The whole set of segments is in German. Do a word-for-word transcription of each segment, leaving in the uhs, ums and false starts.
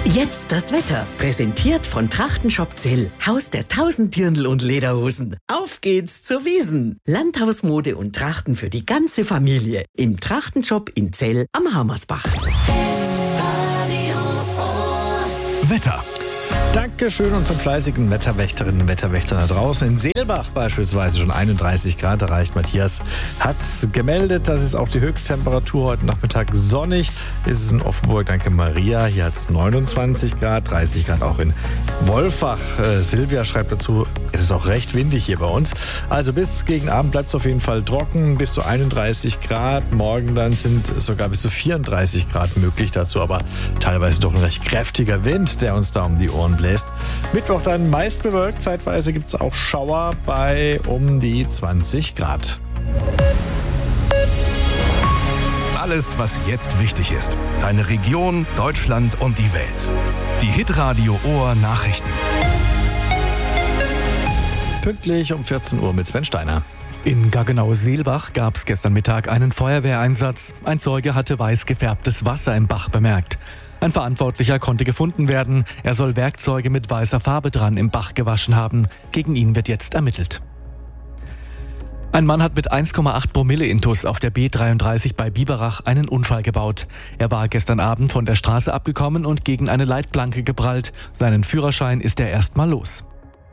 Jetzt das Wetter. Präsentiert von Trachtenshop Zell. Haus der tausend Dirndl und Lederhosen. Auf geht's zur Wiesn. Landhausmode und Trachten für die ganze Familie. Im Trachtenshop in Zell am Hammersbach. Wetter. Dankeschön unseren fleißigen Wetterwächterinnen und Wetterwächtern da draußen. In Seelbach beispielsweise schon einunddreißig Grad erreicht. Matthias hat gemeldet, das ist auch die Höchsttemperatur. Heute Nachmittag sonnig ist es in Offenburg. Danke Maria, hier hat es neunundzwanzig Grad, dreißig Grad auch in Wolfach. Äh, Silvia schreibt dazu, es ist auch recht windig hier bei uns. Also bis gegen Abend bleibt es auf jeden Fall trocken, bis zu einunddreißig Grad. Morgen dann sind sogar bis zu vierunddreißig Grad möglich, dazu aber teilweise doch ein recht kräftiger Wind, der uns da um die Ohren bläst. Mittwoch dann meist bewölkt, zeitweise gibt es auch Schauer bei um die zwanzig Grad. Alles, was jetzt wichtig ist. Deine Region, Deutschland und die Welt. Die Hitradio Ohr Nachrichten. Pünktlich um vierzehn Uhr mit Sven Steiner. In Gaggenau-Seelbach gab es gestern Mittag einen Feuerwehreinsatz. Ein Zeuge hatte weiß gefärbtes Wasser im Bach bemerkt. Ein Verantwortlicher konnte gefunden werden. Er soll Werkzeuge mit weißer Farbe dran im Bach gewaschen haben. Gegen ihn wird jetzt ermittelt. Ein Mann hat mit eins Komma acht Promille Intus auf der B dreiunddreißig bei Biberach einen Unfall gebaut. Er war gestern Abend von der Straße abgekommen und gegen eine Leitplanke geprallt. Seinen Führerschein ist er erstmal los.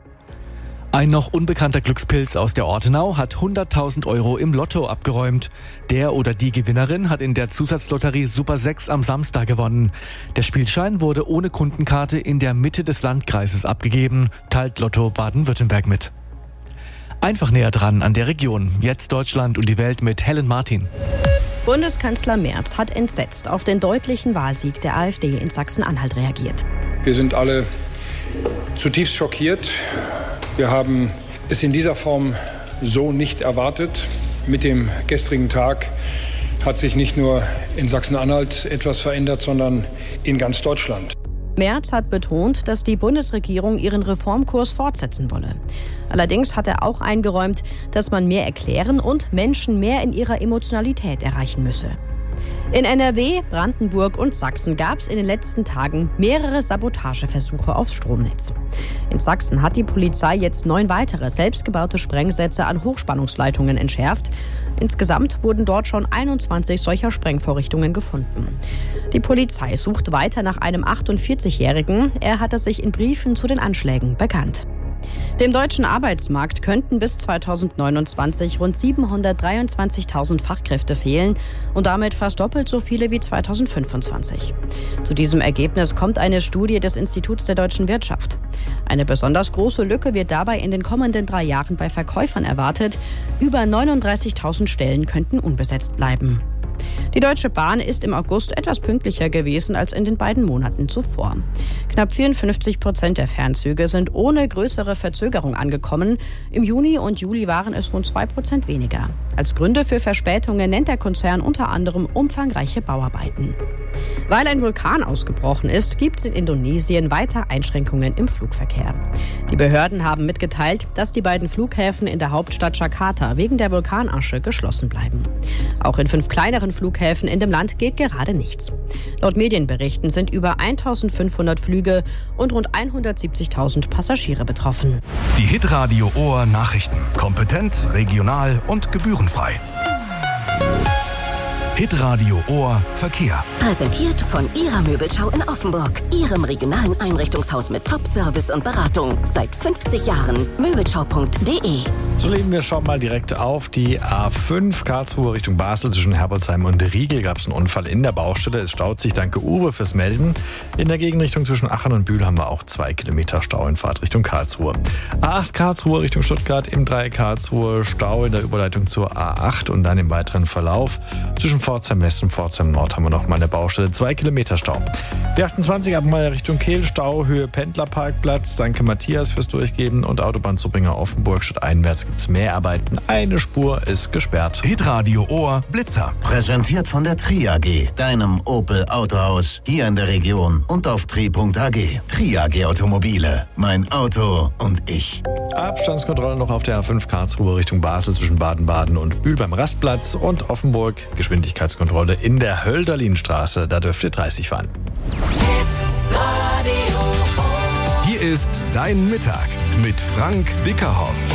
Ein noch unbekannter Glückspilz aus der Ortenau hat hunderttausend Euro im Lotto abgeräumt. Der oder die Gewinnerin hat in der Zusatzlotterie Super sechs am Samstag gewonnen. Der Spielschein wurde ohne Kundenkarte in der Mitte des Landkreises abgegeben, teilt Lotto Baden-Württemberg mit. Einfach näher dran an der Region. Jetzt Deutschland und die Welt mit Helen Martin. Bundeskanzler Merz hat entsetzt auf den deutlichen Wahlsieg der AfD in Sachsen-Anhalt reagiert. Wir sind alle zutiefst schockiert. Wir haben es in dieser Form so nicht erwartet. Mit dem gestrigen Tag hat sich nicht nur in Sachsen-Anhalt etwas verändert, sondern in ganz Deutschland. Merz hat betont, dass die Bundesregierung ihren Reformkurs fortsetzen wolle. Allerdings hat er auch eingeräumt, dass man mehr erklären und Menschen mehr in ihrer Emotionalität erreichen müsse. In N R W, Brandenburg und Sachsen gab es in den letzten Tagen mehrere Sabotageversuche aufs Stromnetz. In Sachsen hat die Polizei jetzt neun weitere selbstgebaute Sprengsätze an Hochspannungsleitungen entschärft. Insgesamt wurden dort schon einundzwanzig solcher Sprengvorrichtungen gefunden. Die Polizei sucht weiter nach einem achtundvierzigjährigen. Er hatte sich in Briefen zu den Anschlägen bekannt. Dem deutschen Arbeitsmarkt könnten bis zweitausendneunundzwanzig rund siebenhundertdreiundzwanzigtausend Fachkräfte fehlen und damit fast doppelt so viele wie zweitausendfünfundzwanzig. Zu diesem Ergebnis kommt eine Studie des Instituts der deutschen Wirtschaft. Eine besonders große Lücke wird dabei in den kommenden drei Jahren bei Verkäufern erwartet. Über neununddreißigtausend Stellen könnten unbesetzt bleiben. Die Deutsche Bahn ist im August etwas pünktlicher gewesen als in den beiden Monaten zuvor. Knapp vierundfünfzig Prozent der Fernzüge sind ohne größere Verzögerung angekommen. Im Juni und Juli waren es rund zwei Prozent weniger. Als Gründe für Verspätungen nennt der Konzern unter anderem umfangreiche Bauarbeiten. Weil ein Vulkan ausgebrochen ist, gibt es in Indonesien weiter Einschränkungen im Flugverkehr. Die Behörden haben mitgeteilt, dass die beiden Flughäfen in der Hauptstadt Jakarta wegen der Vulkanasche geschlossen bleiben. Auch in fünf kleineren Flughäfen in dem Land geht gerade nichts. Laut Medienberichten sind über eintausendfünfhundert Flüge und rund hundertsiebzigtausend Passagiere betroffen. Die Hitradio Ohr Nachrichten. Kompetent, regional und gebührenfrei. Hitradio Ohr Verkehr. Präsentiert von Ihrer Möbelschau in Offenburg. Ihrem regionalen Einrichtungshaus mit Top-Service und Beratung. Seit fünfzig Jahren. Möbelschau punkt de. So legen wir schon mal direkt auf die A fünf Karlsruhe Richtung Basel. Zwischen Herbolzheim und Riegel gab es einen Unfall in der Baustelle. Es staut sich. Danke Uwe fürs Melden. In der Gegenrichtung zwischen Aachen und Bühl haben wir auch zwei Kilometer Stau in Fahrt Richtung Karlsruhe. A acht Karlsruhe Richtung Stuttgart im Dreieck Karlsruhe. Stau in der Überleitung zur A acht und dann im weiteren Verlauf zwischen Pforzheim West und Pforzheim Nord haben wir noch mal eine Baustelle. Zwei Kilometer Stau. Die achtundzwanzig ab mal Richtung Kehl. Stau Höhe Pendlerparkplatz. Danke Matthias fürs Durchgeben. Und Autobahnzubringer Offenburg statt einwärts gibt es mehr Arbeiten. Eine Spur ist gesperrt. Hitradio Ohr Blitzer. Präsentiert von der Tri A G, deinem Opel Autohaus hier in der Region und auf tri punkt a g. Tri A G Automobile. Mein Auto und ich. Abstandskontrolle noch auf der A fünf Karlsruhe Richtung Basel zwischen Baden-Baden und Bühl beim Rastplatz und Offenburg. Geschwindigkeitskontrolle in der Hölderlinstraße. Da dürft ihr dreißig fahren. Hit ist Dein Mittag mit Frank Dickerhoff.